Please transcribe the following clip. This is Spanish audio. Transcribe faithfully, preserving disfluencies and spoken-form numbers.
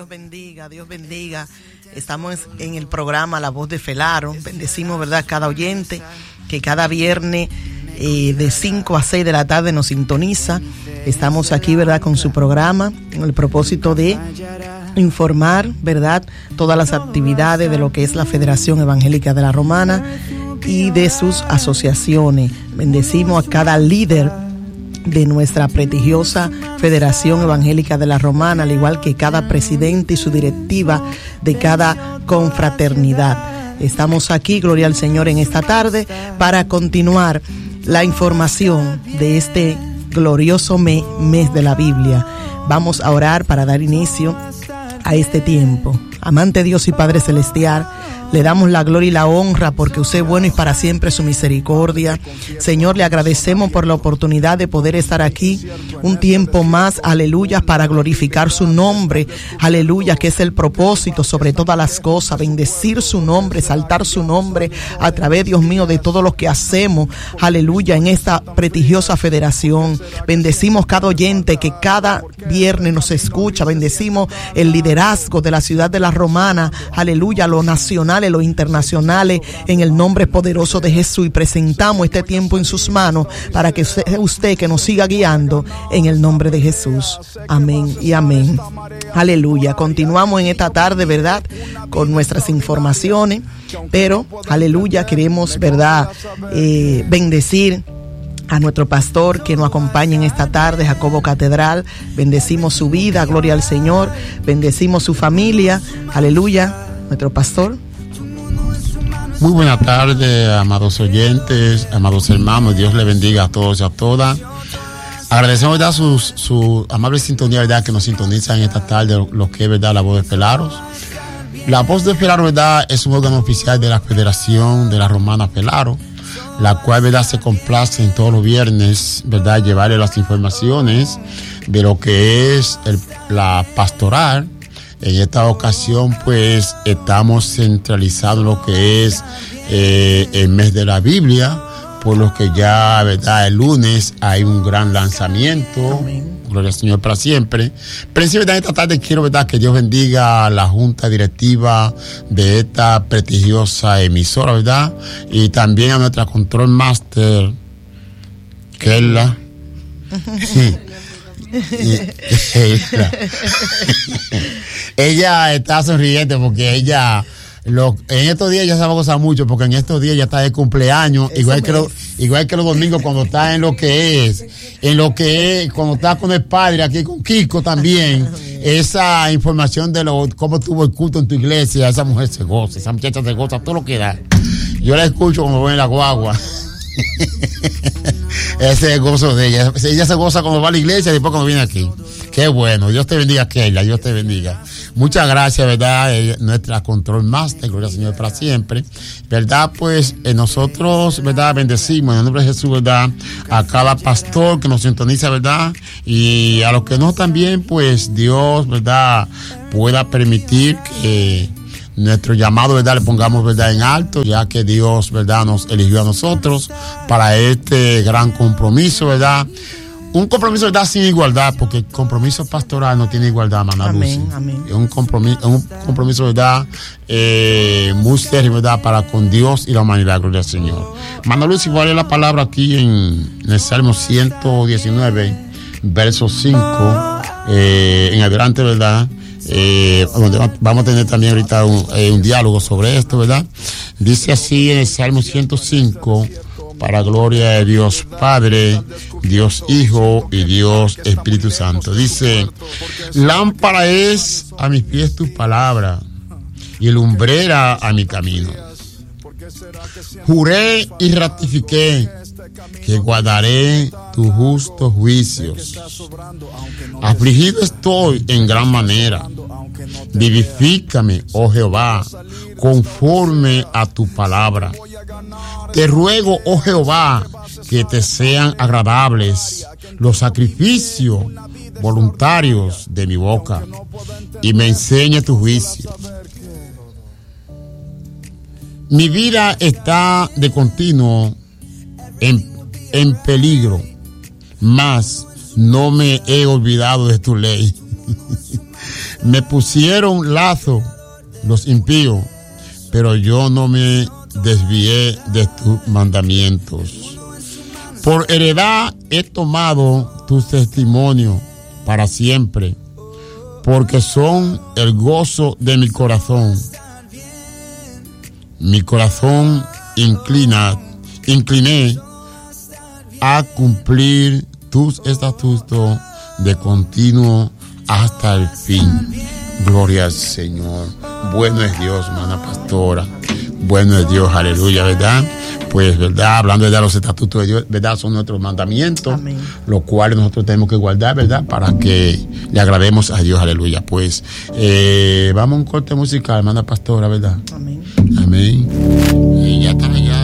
Dios bendiga, Dios bendiga. Estamos en el programa La Voz de Felaro. Bendecimos, ¿verdad?, cada oyente que cada viernes eh, de cinco a seis de la tarde nos sintoniza. Estamos aquí, ¿verdad?, con su programa, con el propósito de informar, ¿verdad?, todas las actividades de lo que es la Federación Evangélica de la Romana y de sus asociaciones. Bendecimos a cada líder de nuestra prestigiosa Federación Evangélica de la Romana, al igual que cada presidente y su directiva de cada confraternidad. Estamos aquí, gloria al Señor, en esta tarde para continuar la información de este glorioso mes, mes de la Biblia. Vamos a orar para dar inicio a este tiempo. Amante Dios y Padre Celestial, le damos la gloria y la honra porque usted es bueno y para siempre su misericordia. Señor, le agradecemos por la oportunidad de poder estar aquí un tiempo más, aleluya, para glorificar su nombre, aleluya, que es el propósito sobre todas las cosas, bendecir su nombre, exaltar su nombre a través, Dios mío, de todo lo que hacemos, aleluya, en esta prestigiosa federación. Bendecimos cada oyente que cada viernes nos escucha, bendecimos el liderazgo de la ciudad de la Romana, aleluya, lo nacional, los internacionales, en el nombre poderoso de Jesús, y presentamos este tiempo en sus manos para que sea usted que nos siga guiando en el nombre de Jesús. Amén y amén. Aleluya. Continuamos en esta tarde, ¿verdad?, con nuestras informaciones, pero aleluya, queremos, ¿verdad?, eh, bendecir a nuestro pastor que nos acompaña en esta tarde, Jacobo Catedral. Bendecimos su vida, gloria al Señor. Bendecimos su familia, aleluya. Nuestro pastor. Muy buena tarde, amados oyentes, amados hermanos. Dios le bendiga a todos y a todas. Agradecemos, ¿verdad?, su, su amable sintonía, ¿verdad?, que nos sintoniza en esta tarde, lo que es, ¿verdad?, La Voz de Felaros. La Voz de Felaros, ¿verdad?, es un órgano oficial de la Federación de la Romana Felaro, la cual, ¿verdad?, se complace en todos los viernes, ¿verdad?, llevarle las informaciones de lo que es el, la pastoral. En esta ocasión, pues, estamos centralizados en lo que es eh, el mes de la Biblia, por lo que ya, ¿verdad?, el lunes hay un gran lanzamiento. Amén. Gloria al Señor para siempre. Pero sí, ¿verdad?, esta tarde quiero, ¿verdad?, que Dios bendiga a la junta directiva de esta prestigiosa emisora, ¿verdad?, y también a nuestra control master, Keila. Sí. Y, ella, ella está sonriente porque ella lo, en estos días ya se va a gozar mucho porque en estos días ya está de cumpleaños, igual que, lo, igual que los domingos cuando está en lo que es en lo que es cuando está con el padre aquí con Kiko también. Esa información de lo cómo tuvo el culto en tu iglesia, esa mujer se goza, esa muchacha se goza todo lo que da. Yo la escucho cuando voy en la guagua. Ese es el gozo de ella. Ella se goza cuando va a la iglesia y después cuando viene aquí. Qué bueno. Dios te bendiga, Keila. Dios te bendiga. Muchas gracias, ¿verdad? Ella, nuestra control master, gloria al Señor para siempre. ¿Verdad? Pues eh, nosotros, ¿verdad?, bendecimos en el nombre de Jesús, ¿verdad?, a cada pastor que nos sintoniza, ¿verdad? Y a los que no también, pues Dios, ¿verdad?, pueda permitir que nuestro llamado, ¿verdad?, le pongamos, ¿verdad?, en alto, ya que Dios, ¿verdad?, nos eligió a nosotros para este gran compromiso, ¿verdad? Un compromiso, ¿verdad?, sin igualdad, porque el compromiso pastoral no tiene igualdad, Maná Lucy. Amén, amén. Es un compromiso, un compromiso, ¿verdad?, eh, muy serio, ¿verdad?, para con Dios y la humanidad, gloria al Señor. Maná Lucy, ¿cuál es la palabra aquí en, en el Salmo ciento diecinueve, verso cinco, eh, en adelante, ¿verdad? Eh, vamos a tener también ahorita un, eh, un diálogo sobre esto, ¿verdad? Dice así en el Salmo ciento cinco: para gloria de Dios Padre, Dios Hijo y Dios Espíritu Santo. Dice: lámpara es a mis pies tu palabra y lumbrera a mi camino. Juré y ratifiqué que guardaré tus justos juicios. Afligido estoy en gran manera. Vivifícame, oh Jehová, conforme a tu palabra. Te ruego, oh Jehová, que te sean agradables los sacrificios voluntarios de mi boca, y me enseñe tu juicio. Mi vida está de continuo en, en peligro, mas no me he olvidado de tu ley. Me pusieron lazo los impíos, pero yo no me desvié de tus mandamientos. Por heredad he tomado tus testimonios para siempre, porque son el gozo de mi corazón. Mi corazón inclina, incliné a cumplir tus estatutos de continuo hasta el fin. Gloria al Señor. Bueno es Dios, hermana pastora. Bueno es Dios, aleluya, ¿verdad? Pues, ¿verdad? Hablando de los estatutos de Dios, ¿verdad? Son nuestros mandamientos, amén, los cuales nosotros tenemos que guardar, ¿verdad? Para que le agrademos a Dios, aleluya. Pues, eh, vamos a un corte musical, hermana pastora, ¿verdad? Amén. Amén. Y ya está, ya.